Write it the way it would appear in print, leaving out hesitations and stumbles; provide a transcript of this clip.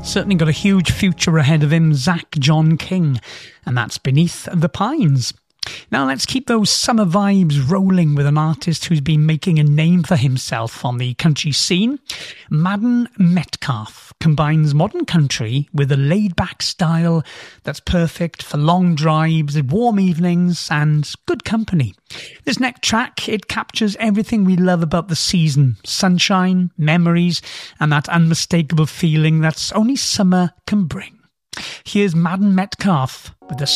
Certainly got a huge future ahead of him, Zach John King, and that's Beneath the Pines. Now let's keep those summer vibes rolling with an artist who's been making a name for himself on the country scene. Madden Metcalf combines modern country with a laid-back style that's perfect for long drives, warm evenings and good company. This next track, it captures everything we love about the season: sunshine, memories and that unmistakable feeling that's only summer can bring. Here's Madden Metcalf with the